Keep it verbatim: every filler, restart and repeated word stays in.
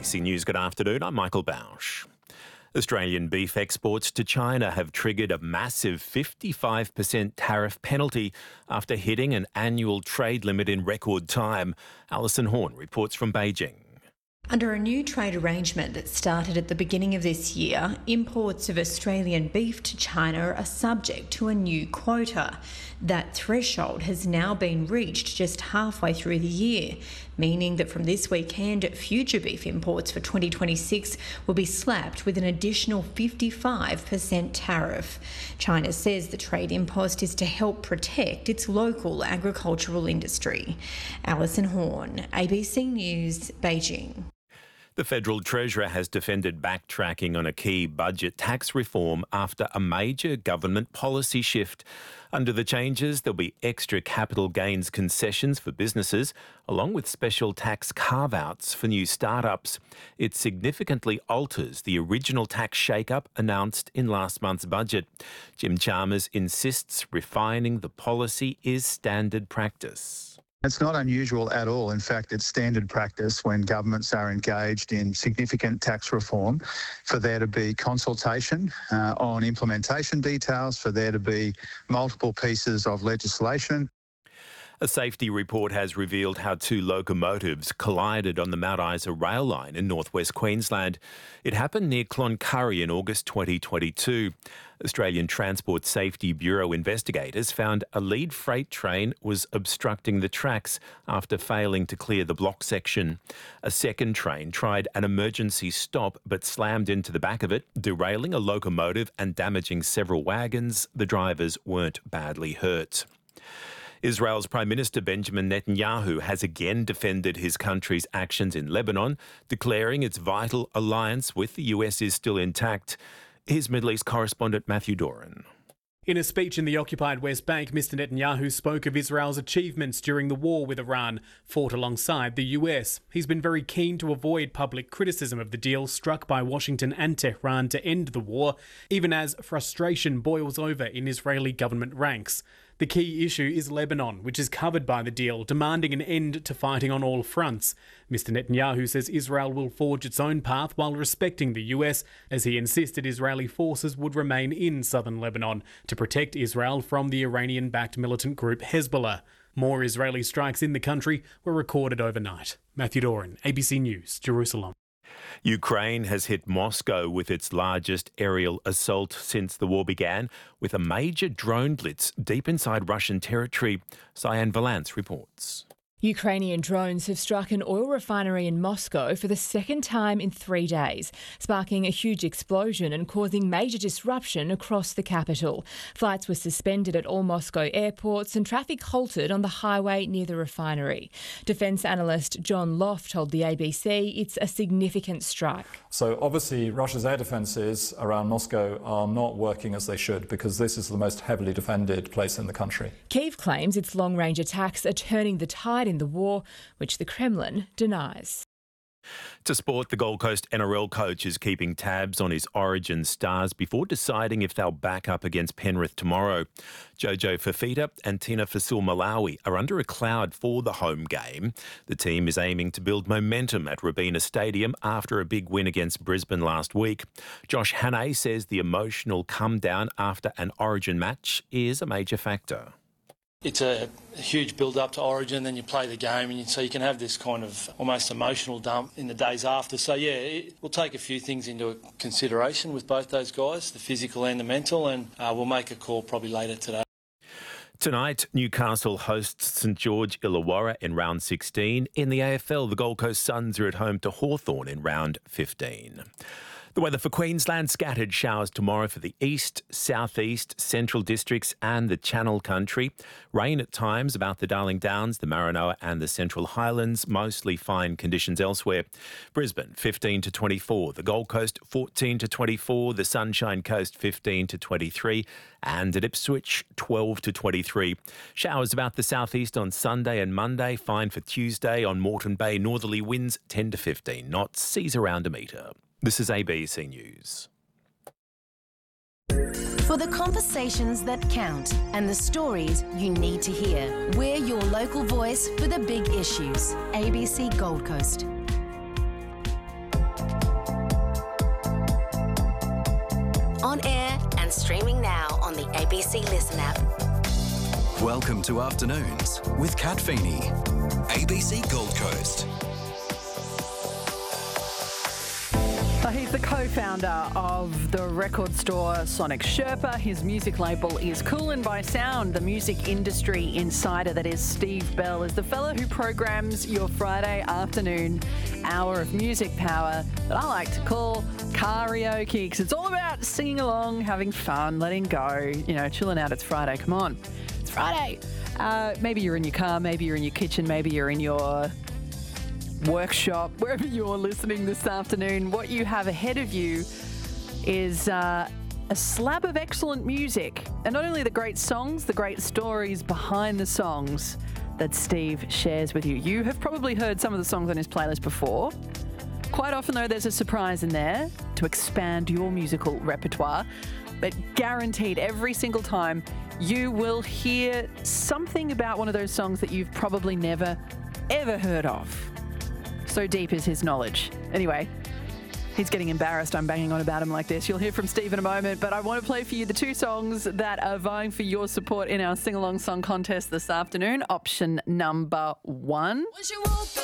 B C News, good afternoon. I'm Michael Bausch. Australian beef exports to China have triggered a massive fifty-five percent tariff penalty after hitting an annual trade limit in record time. Alison Horn reports from Beijing. Under a new trade arrangement that started at the beginning of this year, imports of Australian beef to China are subject to a new quota. That threshold has now been reached just halfway through the year, meaning that from this weekend, future beef imports for twenty twenty-six will be slapped with an additional fifty-five percent tariff. China says the trade impost is to help protect its local agricultural industry. Alison Horn, A B C News, Beijing. The Federal Treasurer has defended backtracking on a key budget tax reform after a major government policy shift. Under the changes, there'll be extra capital gains concessions for businesses, along with special tax carve-outs for new startups. It significantly alters the original tax shake-up announced in last month's budget. Jim Chalmers insists refining the policy is standard practice. It's not unusual at all. In fact, it's standard practice when governments are engaged in significant tax reform for there to be consultation uh, on implementation details, for there to be multiple pieces of legislation. A safety report has revealed how two locomotives collided on the Mount Isa rail line in northwest Queensland. It happened near Cloncurry in August twenty twenty-two. Australian Transport Safety Bureau investigators found a lead freight train was obstructing the tracks after failing to clear the block section. A second train tried an emergency stop but slammed into the back of it, derailing a locomotive and damaging several wagons. The drivers weren't badly hurt. Israel's Prime Minister Benjamin Netanyahu has again defended his country's actions in Lebanon, declaring its vital alliance with the U S is still intact. Here's Middle East correspondent Matthew Doran. In a speech in the occupied West Bank, Mister Netanyahu spoke of Israel's achievements during the war with Iran, fought alongside the U S. He's been very keen to avoid public criticism of the deal struck by Washington and Tehran to end the war, even as frustration boils over in Israeli government ranks. The key issue is Lebanon, which is covered by the deal, demanding an end to fighting on all fronts. Mister Netanyahu says Israel will forge its own path while respecting the U S, as he insisted Israeli forces would remain in southern Lebanon to protect Israel from the Iranian-backed militant group Hezbollah. More Israeli strikes in the country were recorded overnight. Matthew Doran, A B C News, Jerusalem. Ukraine has hit Moscow with its largest aerial assault since the war began, with a major drone blitz deep inside Russian territory. Cyan Valance reports. Ukrainian drones have struck an oil refinery in Moscow for the second time in three days, sparking a huge explosion and causing major disruption across the capital. Flights were suspended at all Moscow airports and traffic halted on the highway near the refinery. Defence analyst John Loft told the A B C it's a significant strike. So obviously Russia's air defences around Moscow are not working as they should, because this is the most heavily defended place in the country. Kyiv claims its long-range attacks are turning the tide in the war, which the Kremlin denies. To sport, the Gold Coast N R L coach is keeping tabs on his Origin stars before deciding if they'll back up against Penrith tomorrow. Jojo Fafita and Tina Fasul-Malawi are under a cloud for the home game. The team is aiming to build momentum at Robina Stadium after a big win against Brisbane last week. Josh Hannay says the emotional come down after an Origin match is a major factor. It's a huge build-up to Origin, then you play the game, and you, so you can have this kind of almost emotional dump in the days after. So, yeah, it, we'll take a few things into consideration with both those guys, the physical and the mental, and uh, we'll make a call probably later today. Tonight, Newcastle hosts St George Illawarra in round sixteen. In the A F L, the Gold Coast Suns are at home to Hawthorn in round fifteen. The weather for Queensland: scattered showers tomorrow for the east, southeast, central districts and the Channel Country. Rain at times about the Darling Downs, the Maranoa and the Central Highlands. Mostly fine conditions elsewhere. Brisbane fifteen to twenty-four, the Gold Coast fourteen to twenty-four, the Sunshine Coast fifteen to twenty-three and at Ipswich twelve to twenty-three. Showers about the southeast on Sunday and Monday. Fine for Tuesday on Moreton Bay. Northerly winds ten to fifteen knots. Seas around a metre. This is A B C News. For the conversations that count and the stories you need to hear, we're your local voice for the big issues. A B C Gold Coast. On air and streaming now on the A B C Listen app. Welcome to Afternoons with Kat Feeney, A B C Gold Coast. He's the co-founder of the record store Sonic Sherpa. His music label is Cool and By Sound. The music industry insider that is Steve Bell is the fellow who programs your Friday afternoon hour of music power that I like to call karaoke, because it's all about singing along, having fun, letting go, you know, chilling out. It's Friday. Come on. It's Friday. Uh, maybe you're in your car, maybe you're in your kitchen, maybe you're in your workshop, wherever you're listening this afternoon. What you have ahead of you is uh, a slab of excellent music, and not only the great songs, the great stories behind the songs that Steve shares with you. You have probably heard some of the songs on his playlist before. Quite often, though, there's a surprise in there to expand your musical repertoire, but guaranteed every single time you will hear something about one of those songs that you've probably never, ever heard of. So deep is his knowledge. Anyway, he's getting embarrassed I'm banging on about him like this. You'll hear from Steve in a moment, but I want to play for you the two songs that are vying for your support in our sing-along song contest this afternoon. Option number one.